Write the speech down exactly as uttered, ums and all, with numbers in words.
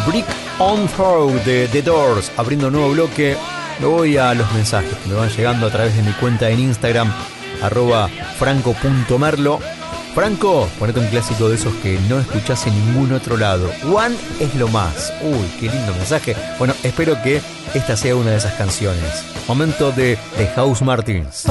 Brick on Throw de The Doors, abriendo un nuevo bloque. Me voy a los mensajes que me van llegando a través de mi cuenta en Instagram, arroba franco.merlo. Franco, ponete un clásico de esos que no escuchás en ningún otro lado. One es lo más. Uy, qué lindo mensaje. Bueno, espero que esta sea una de esas canciones. Momento de The House Martins.